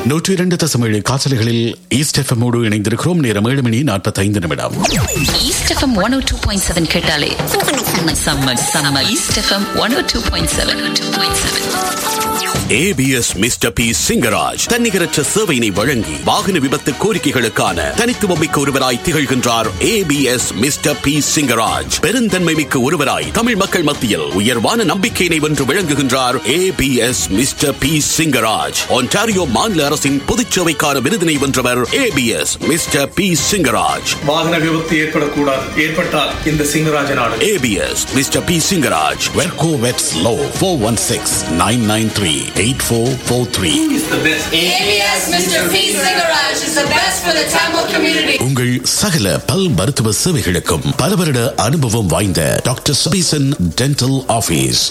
102.7 காசல்களில் east எஃப்எம்மோடு இணைந்திருக்கிறோம். நேரம் 7:45. East FM 102.7 கேட்டாலே summer east FM 102.7. ABS mister B Singaraj தன்னிகரற்ற சேவையினை வழங்கி வாகன விபத்து கோரிக்கைகளுக்கான தனித்துவமிக்க ஒருவராய் திகழ்கின்றார். ABS மிஸ்டர் பி சிங்கராஜ் பெருந்தன்மை மிக்க ஒருவராய் தமிழ் மக்கள் மத்தியில் உயர்வான நம்பிக்கையினை வென்று விளங்குகின்றார். ABS mister B Singaraj Ontario மாநில அரசின் பொதுச்சேவைக்கான விருதினை வென்றவர். ABS mister B Singaraj. வாகன விபத்து ஏற்படக்கூடாது, ஏற்பட்டால் இந்த சிங்கராஜ நாடு. ABS mister B Singaraj. வெர்கோ வெட்ஸ் low 416-993-8443. ABS Mr. P. Singaraj is the best for the Tamil community. உங்கள் சகல பல் மருத்துவ சேவைகளுக்கும் பல வருட அனுபவம் வாய்ந்த doctor Sabesan dental office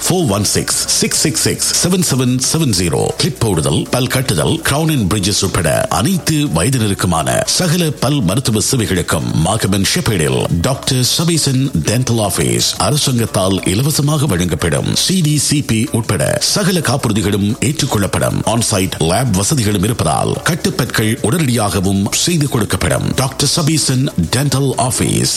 416-666-7770. Clip போடுதல், பல் கட்டுதல், கிரவுன் அண்ட் பிரிட்ஜஸ் உட்பட அனைத்து வயதினருக்குமான சகல பல் மருத்துவ சேவைகளுக்கும் மாகமன் ஷெப்பேடில் டாக்டர் சபீசன் டென்டல் ஆபீஸ் அரசாங்கத்தால் இலவசமாக வழங்கப்படும் CDCP உட்பட சகல காப்புறுதிகளும் ஏற்றுக்கொள்ளப்படும். ஆன்சைட் லேப் வசதிகளும் இருப்பதால் கட்டுப்பற்கள் உடனடியாகவும் செய்து கொடுக்கப்படும். Doctor Sabesan dental office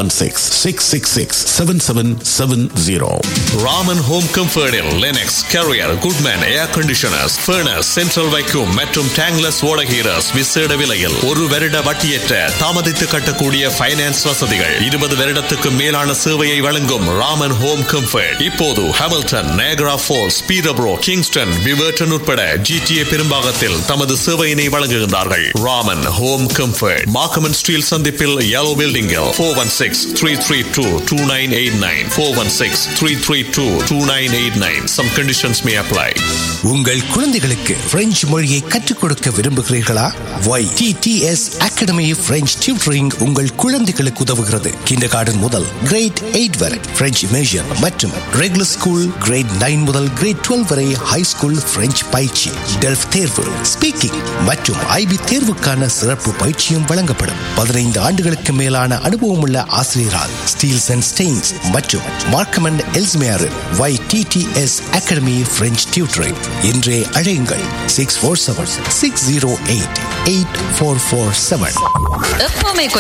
416-666-7770. Raman home கம்ஃபர்டில் Linux, carrier, Goodman ஏர் கண்டிஷனர்ஸ், ஃபர்னஸ், சென்ட்ரல் வைக்யூம் மற்றும் டேங்லஸ் ஓடகீரஸ் விசேட விலையில் 1 வருட வட்டியற்ற தாமதித்து கட்டக்கூடிய ஃபைனான்ஸ் வசதிகள். 20 வருடத்துக்கு மேலான சேவையை வழங்கும் ராமன் ஹோம் கம்ஃபர்ட் இப்போது ஹாமில்டன், நயகரா ஃபால்ஸ், பீரப்ரோ, கிங்ஸ்டன், விவர்டன் உட்பட GTA பெரும்பாகத்தில் தமது சேவையினை வழங்குகின்றார்கள். ராமன் ஹோம் கம்ஃபர்ட் மார்க்கமன் ஸ்டீல் சந்திப்பில் yellow பில்டிங்கில் 416-332-2989 416-332-2989. Some conditions may apply. உங்கள் குழந்தைகளுக்கு பிரெஞ்சு மொழியை கற்றுக் கொடுக்க விரும்புகிறீர்களா? YTTS அகாடமி பிரெஞ்சு டியூட்டரிங் உங்கள் குழந்தைகளுக்கு உதவுகிறது. கிண்டர் கார்டன் முதல் கிரேட் 8 வரை பிரெஞ்சு மேஜர் மற்றும் ரெகுலர் ஸ்கூல் கிரேட் 9 முதல் கிரேட் 12 வரை ஹை ஸ்கூல் பிரெஞ்சு பயிற்சி, டெல்ஃப் தேர்வு, ஸ்பீக்கிங் மற்றும் IB தேர்வுக்கான சிறப்பு பயிற்சியும் வழங்கப்படும். 15 ஆண்டுகளுக்கு மேலான அனுபவம் உள்ள ஆசிரியரால் ஸ்டீல்ஸ் அண்ட் ஸ்டெயின்ஸ் மற்றும் Markham and Ellesmere YTTS academy French tutoring. இன்றே அழையுங்கள் 647-608-8447. எப்பவுமே